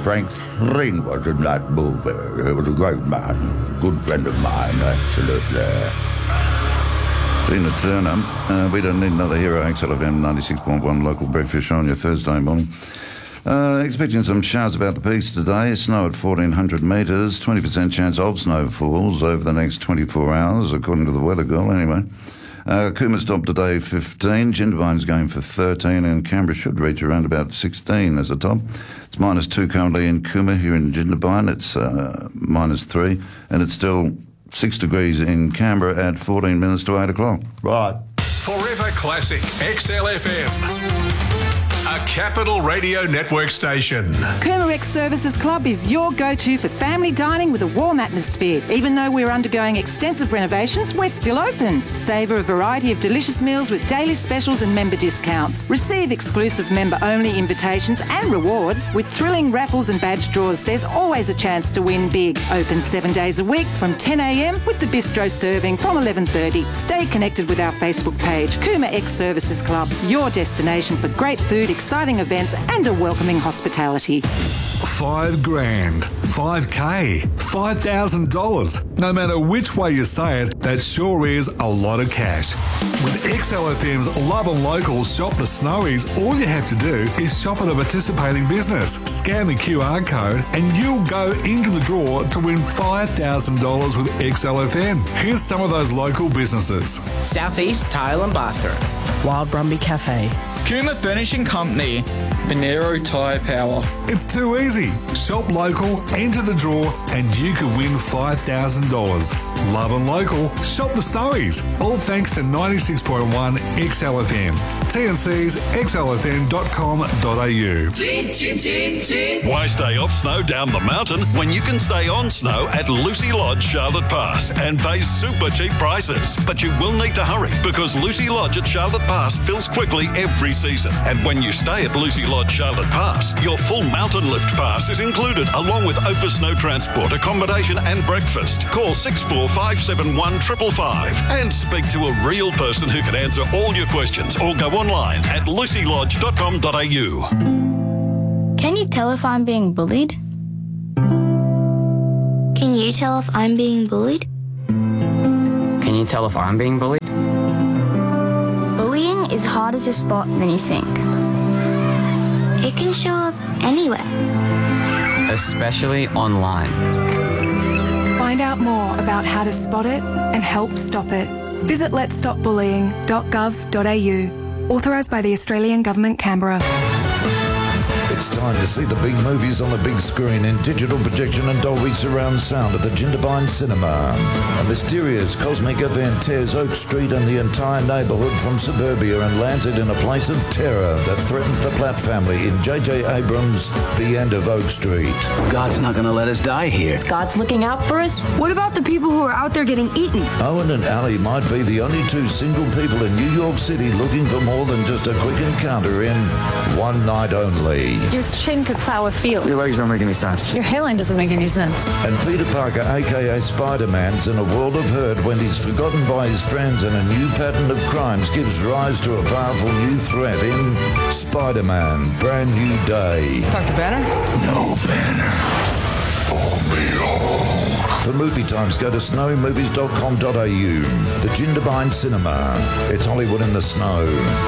Frank Thring was in that movie. He was a great man, good friend of mine, absolutely. Tina Turner. We don't need another hero. XLFM 96.1 local breakfast show on your Thursday morning. Expecting some showers about the peaks today. Snow at 1,400 metres. 20% chance of snowfalls over the next 24 hours, according to the weather girl, anyway. Cooma stopped today 15. Jindabyne's going for 13, and Canberra should reach around about 16 as a top. It's -2 currently in Cooma. Here in Jindabyne, it's -3, and it's still 6 degrees in Canberra at 14 minutes to 8 o'clock. Right. Forever Classic XLFM. A Capital Radio Network station. Cooma X Services Club is your go-to for family dining with a warm atmosphere. Even though we're undergoing extensive renovations, we're still open. Savour a variety of delicious meals with daily specials and member discounts. Receive exclusive member-only invitations and rewards. With thrilling raffles and badge draws, there's always a chance to win big. Open 7 days a week from 10 a.m. with the bistro serving from 11:30. Stay connected with our Facebook page. Cooma X Services Club, your destination for great food, exciting events and a welcoming hospitality. $5,000, $5K, $5,000. No matter which way you say it, that sure is a lot of cash. With XLFM's Love and Local Shop the Snowies, all you have to do is shop at a participating business, scan the QR code, and you'll go into the draw to win $5,000 with XLFM. Here's some of those local businesses. Southeast Tile and Bathroom, Wild Brumby Cafe, Cooma Furnishing Company, Venero Tyre Power. It's too easy. Shop local, enter the draw, and you could win $5,000. Love and Local, shop the Snowies. All thanks to 96.1 XLFM. TNC's xlfm.com.au. Why stay off snow down the mountain when you can stay on snow at Lucy Lodge, Charlotte Pass, and pay super cheap prices? But you will need to hurry because Lucy Lodge at Charlotte Pass fills quickly every season. And when you stay at Lucy Lodge, Charlotte Pass, your full mountain lift pass is included along with over snow transport, accommodation and breakfast. Call 64571 555 and speak to a real person who can answer all your questions, or go online at lucylodge.com.au. Can you tell if I'm being bullied? Can you tell if I'm being bullied? Can you tell if I'm being bullied? Bullying is harder to spot than you think. It can show up anywhere. Especially online. Find out more about how to spot it and help stop it. Visit letsstopbullying.gov.au. Authorised by the Australian Government, Canberra. It's time to see the big movies on the big screen in digital projection and Dolby surround sound at the Jindabyne Cinema. A mysterious cosmic event tears Oak Street and the entire neighbourhood from suburbia and lands it in a place of terror that threatens the Platt family in J.J. Abrams' The End of Oak Street. God's not going to let us die here. God's looking out for us? What about the people who are out there getting eaten? Owen and Ali might be the only two single people in New York City looking for more than just a quick encounter in one night only. Your chin could plow a field. Your legs don't make any sense. Your hairline doesn't make any sense. And Peter Parker, a.k.a. Spider-Man's in a world of hurt when he's forgotten by his friends and a new pattern of crimes gives rise to a powerful new threat in Spider-Man, Brand New Day. Dr. Banner? No Banner. For me all. For movie times, go to snowymovies.com.au. The Jindabyne Cinema. It's Hollywood in the snow.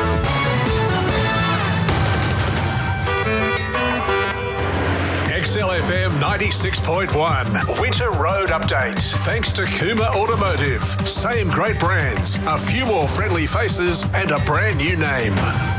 XLFM 96.1 Winter Road Update. Thanks to Cooma Automotive. Same great brands, a few more friendly faces, and a brand new name.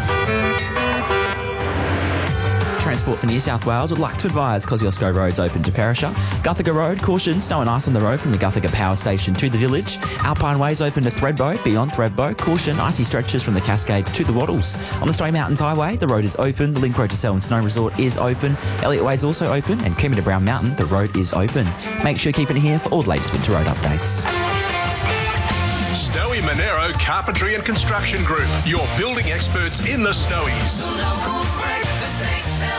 Transport for New South Wales would like to advise Kosciuszko Road's open to Perisher. Guthaga Road, caution, snow and ice on the road from the Guthaga Power Station to the village. Alpine Way's open to Thredbo, beyond Thredbo, caution, icy stretches from the Cascades to the Wattles. On the Stony Mountains Highway, the road is open. The Link Road to Selwyn Snow Resort is open. Elliott Way's also open, and Cooma to Brown Mountain, the road is open. Make sure you keep it here for all the latest winter road updates. Snowy Monero Carpentry and Construction Group, your building experts in the Snowies.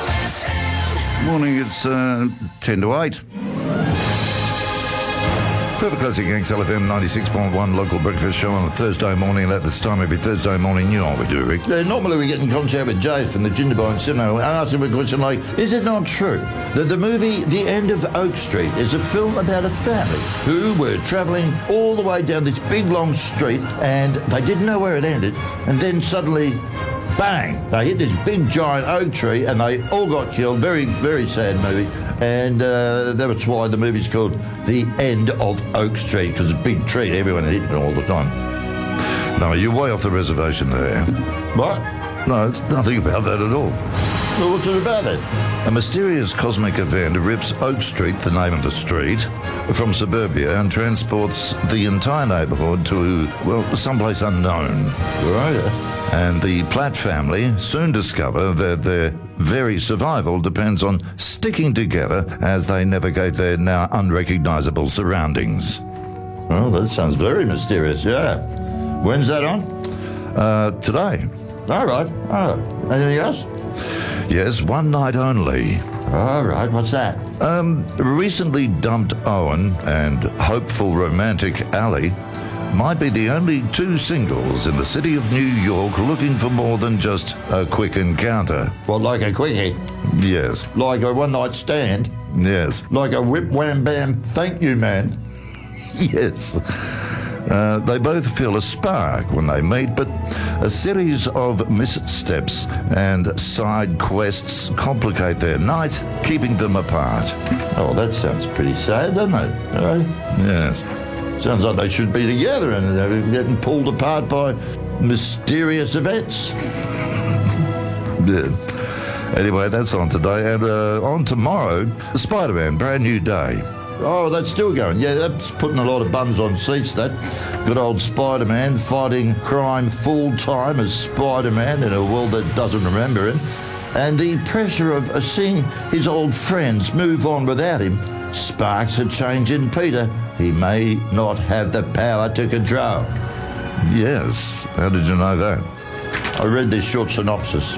Morning, it's 10 to 8. Perfect Classic XLFM 96.1 local breakfast show on a Thursday morning. And at this time every Thursday morning, you know what we do, Rick. Normally we get in contact with Jade from the Jindabyne Cinema and ask him a question like, is it not true that the movie The End of Oak Street is a film about a family who were travelling all the way down this big long street and they didn't know where it ended, and then suddenly, bang, they hit this big giant oak tree and they all got killed. Very, very sad movie. And that's why the movie's called The End of Oak Street, because it's a big tree. Everyone hit it all the time. No, you're way off the reservation there. What? No, it's nothing about that at all. Well, what's it about then? A mysterious cosmic event rips Oak Street, the name of the street, from suburbia and transports the entire neighbourhood to, well, someplace unknown. Right. And the Platt family soon discover that their very survival depends on sticking together as they navigate their now unrecognisable surroundings. Oh, that sounds very mysterious, yeah. When's that on? Today. All right. Oh, anything else? Yes, one night only. All right, what's that? Recently dumped Owen and hopeful romantic Ali might be the only two singles in the city of New York looking for more than just a quick encounter. What, like a quickie? Yes. Like a one-night stand? Yes. Like a whip-wham-bam thank you, man? Yes. They both feel a spark when they meet, but a series of missteps and side quests complicate their night, keeping them apart. Oh, that sounds pretty sad, doesn't it? Yes. Sounds like they should be together and they're getting pulled apart by mysterious events. Yeah. Anyway, that's on today. And on tomorrow, Spider-Man, brand new day. Oh, that's still going. Yeah, that's putting a lot of bums on seats, that. Good old Spider-Man fighting crime full-time as Spider-Man in a world that doesn't remember him. And the pressure of seeing his old friends move on without him sparks a change in Peter he may not have the power to control. Yes. How did you know that? I read this short synopsis.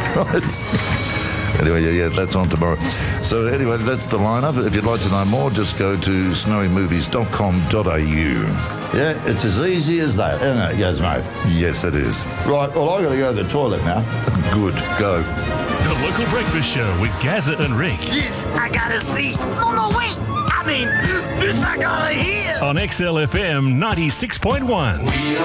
Anyway, yeah, that's on tomorrow. So anyway, that's the lineup. If you'd like to know more, just go to snowymovies.com.au. Yeah, it's as easy as that, isn't it, Gizmo? Yes, it is. Right, well, I've got to go to the toilet now. Good, go. The Local Breakfast Show with Gazza and Rick. This I gotta see. No, wait. I mean, this I gotta hear. On XLFM 96.1.